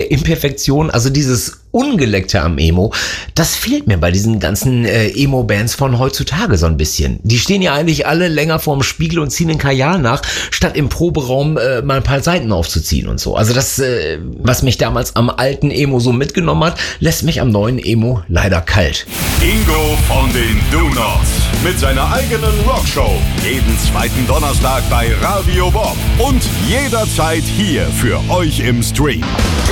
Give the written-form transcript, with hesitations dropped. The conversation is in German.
Imperfektion, also dieses Ungeleckte am Emo, das fehlt mir bei diesen ganzen Emo-Bands von heutzutage so ein bisschen. Die stehen ja eigentlich alle länger vorm Spiegel und ziehen den Kajal nach, statt im Proberaum mal ein paar Seiten aufzuziehen und so. Also das, was mich damals am alten Emo so mitgenommen hat, lässt mich am neuen Emo leider kalt. Ingo von den Do-Nots mit seiner eigenen Rockshow. Jeden zweiten Donnerstag bei Radio Bob und jederzeit hier für euch im Stream.